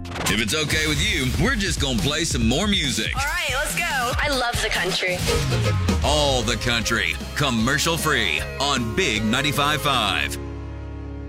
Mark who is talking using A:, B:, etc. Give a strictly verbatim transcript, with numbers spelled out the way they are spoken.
A: If it's okay with you, we're just going to play some more music.
B: All right, let's go.
C: I love the country.
A: All the country, commercial free on Big ninety-five point five.